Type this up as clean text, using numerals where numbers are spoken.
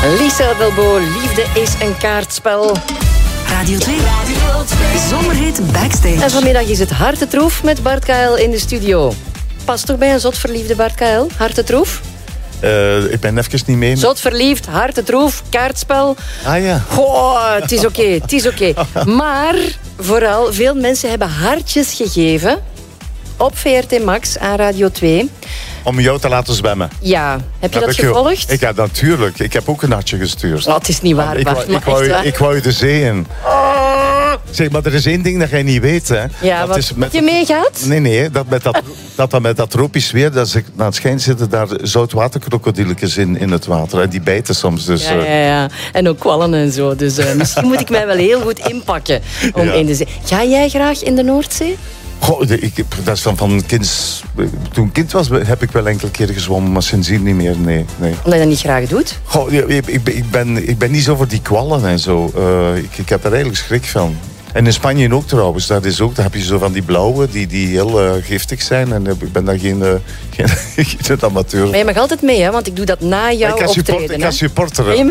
Lisa Delbo, liefde is een kaartspel. Radio 2. Zomerhit Backstage. En vanmiddag is het Hartetroef met Bart Kael in de studio. Past toch bij een zot verliefde Bart Kael? Hartetroef? Ik ben even niet mee. Zot verliefd, Hartetroef, kaartspel. Ah ja. Goh, het is oké. Maar vooral, veel mensen hebben hartjes gegeven op VRT Max aan Radio 2. Om jou te laten zwemmen. Ja, heb je dat gevolgd? Ja, natuurlijk. Ik heb ook een hartje gestuurd. Oh, het is niet waar, Bart. Ik wou je de zee in. Zeg, maar er is één ding dat jij niet weet, hè. Ja, dat wat is met je meegaat? Nee, dat met dat tropisch weer, naar het schijnt zitten daar zoutwaterkrokodilletjes in het water. En die bijten soms. Dus, Ja. En ook kwallen en zo. Dus misschien moet ik mij wel heel goed inpakken om in de zee. Ga jij graag in de Noordzee? Goh, dat is van kinds. Toen ik kind was, heb ik wel enkele keer gezwommen, maar sindsdien niet meer. Nee. Omdat je dat niet graag doet? Goh, ik ben niet zo voor die kwallen en zo. Ik heb daar eigenlijk schrik van. En in Spanje ook trouwens. Daar heb je zo van die blauwe die heel giftig zijn. En ik ben daar geen amateur. Maar je mag altijd mee, hè? Want ik doe dat na jouw optreden. Ik ga supporteren.